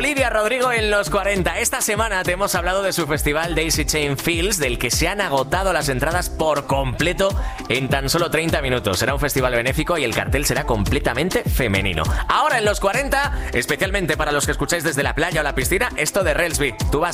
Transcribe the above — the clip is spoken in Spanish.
Olivia Rodrigo en los 40. Esta semana te hemos hablado de su festival Daisy Chain Fields, del que se han agotado las entradas por completo en tan solo 30 minutos. Será un festival benéfico y el cartel será completamente femenino. Ahora en los 40, especialmente para los que escucháis desde la playa o la piscina, esto de Relsby. Tú vas